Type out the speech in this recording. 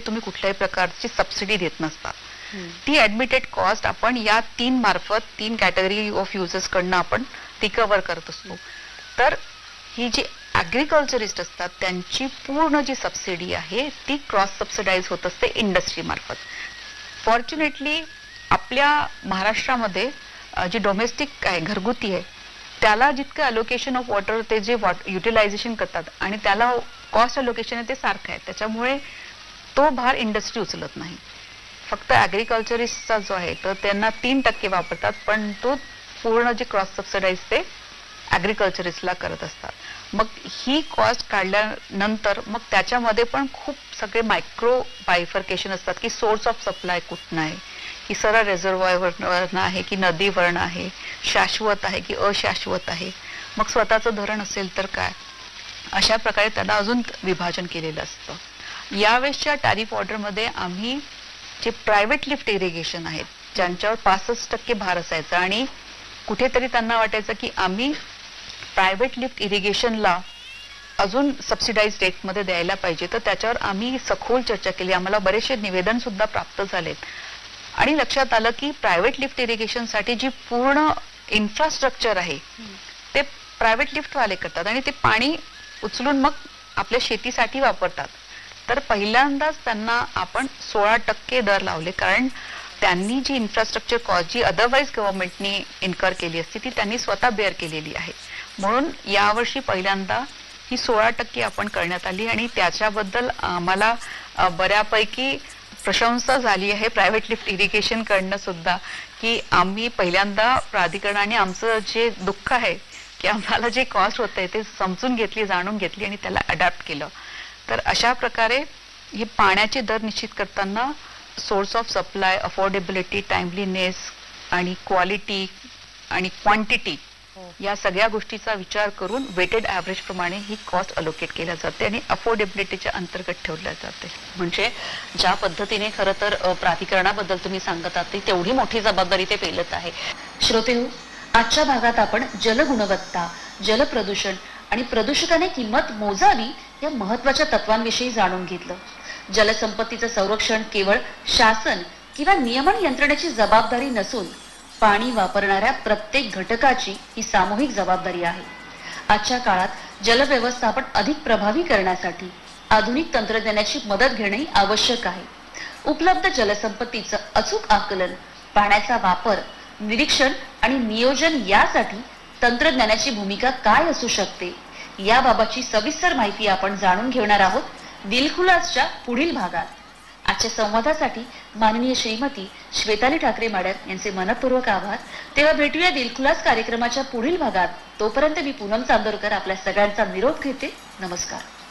तुम्ही कुठल्याही प्रकारची सबसिडी देत नसता. ती ऍडमिटेड कॉस्ट आपण या 3 मार्फत 3 कॅटेगरी ऑफ युजर्स कडनं आपण ती कव्हर करत असतो. तर ही जी ऍग्रिकल्चरिस्ट असतात त्यांची पूर्ण जी सबसिडी आहे ती क्रॉस सबसिडाईज होत असते इंडस्ट्री मार्फत. फॉर्च्युनेटली आपल्या महाराष्ट्रामध्ये जी डोमेस्टिक आहे, घरगुती आहे, त्याला जितकं अलोकेशन ऑफ वॉटर ते जे युटिलायझेशन करतात आणि त्याला कॉस्ट अलोकेशन आहे ते सारखं आहे, त्याच्यामुळे तो भार इंडस्ट्री उचलत नाही. फक्त ऍग्रिकल्चरिस्टचा जो आहे तर त्यांना 3% वापरतात, पण तो पूर्ण जे क्रॉस सबसिडाईज ते ऍग्रिकल्चरिस्टला करत असतात. मग ही कॉस्ट काढल्यानंतर मग त्याच्यामध्ये पण खूप सगळे मायक्रो बायफर्केशन असतात की सोर्स ऑफ सप्लाय कुठनं आहे, की सरळ रिझर्वॉयरवरनं आहे की नदीवरनं आहे, शाश्वत आहे की अशाश्वत आहे, मग स्वतःचं धरण असेल तर काय, अशा प्रकारे त्याला अजून विभाजन केलेलं असतं. यावेळेसच्या टॅरिफ ऑर्डरमध्ये आम्ही जे प्रायव्हेट लिफ्ट इरिगेशन आहेत ज्यांच्यावर 65% भार असायचा आणि कुठेतरी त्यांना वाटायचं की आम्ही प्रायव्हेट लिफ्ट इरिगेशनला अजून सबसिडाईज रेटमध्ये द्यायला पाहिजे, तर त्याच्यावर आम्ही सखोल चर्चा केली. आम्हाला बरेचसे निवेदन सुद्धा प्राप्त झालेत आणि लक्षात आलं की प्रायव्हेट लिफ्ट इरिगेशनसाठी जी पूर्ण इन्फ्रास्ट्रक्चर आहे ते प्रायव्हेट लिफ्टवाले करतात आणि ते पाणी उचलून मग आपल्या शेतीसाठी वापरतात. तर पहिल्यांदाच त्यांना आपण 16% दर लावले, कारण त्यांनी जी इन्फ्रास्ट्रक्चर कॉस्ट जी अदरवाईज गव्हर्नमेंटनी इन्कर केली असती ती त्यांनी स्वतः बेअर केलेली आहे. म्हणून यावर्षी पहिल्यांदा ही 16% आपण करण्यात आली आणि त्याच्याबद्दल आम्हाला बऱ्यापैकी प्रशंसा झाली आहे प्रायव्हेट लिफ्ट इरिगेशन कडनं सुद्धा, की आम्ही पहिल्यांदा प्राधिकरणाने आमचं जे दुःख आहे की आम्हाला जे कॉस्ट होते ते समजून घेतली, जाणून घेतली आणि त्याला अडॅप्ट केलं. तर अशा प्रकारे हे पाण्याचे दर निश्चित करताना source of supply, affordability, timeliness आणि क्वालिटी आणि क्वांटिटी या सगळ्या गोष्टीचा विचार करून वेटेड ॲव्हरेज प्रमाणे ही कॉस्ट अलोकेट केल्या जाते आणि अफोर्डेबिलिटीच्या अंतर्गत ठेवल्या जाते. म्हणजे ज्या पद्धतीने खरं तर प्राधिकरणाबद्दल तुम्ही सांगत आहात ती तेवढी मोठी जबाबदारी ते पेलत आहे. श्रोतेहो, आजच्या भागात आपण जलगुणवत्ता, जलप्रदूषण आणि प्रदूषकाने किंमत मोजावी या महत्वाच्या तत्वांविषयी जाणून घेतलं. जलसंपत्तीचं संरक्षण केवळ शासन किंवा नियमन यंत्रणेची जबाबदारी नसून पाणी वापरणाऱ्या प्रत्येक घटकाची ही सामूहिक जबाबदारी आहे. आजच्या काळात जलव्यवस्थापन अधिक प्रभावी करण्यासाठी आधुनिक तंत्रज्ञानाची मदत घेणे आवश्यक आहे. उपलब्ध जलसंपत्तीचं अचूक आकलन, पाण्याचा वापर, निरीक्षण आणि नियोजन यासाठी तंत्रज्ञानाची भूमिका काय असू शकते याबाबतची सविस्तर माहिती आपण जाणून घेणार आहोत दिलखुलासच्या पुढील भागात. आजच्या संवादासाठी माननीय श्रीमती श्वेताली ठाकरे मॅडम यांचे मनपूर्वक आभार. तेव्हा भेटूया दिलखुलास कार्यक्रमाच्या पुढील भागात. तोपर्यंत मी पूनम चांदोरकर आपल्या सगळ्यांचा निरोप घेते. नमस्कार.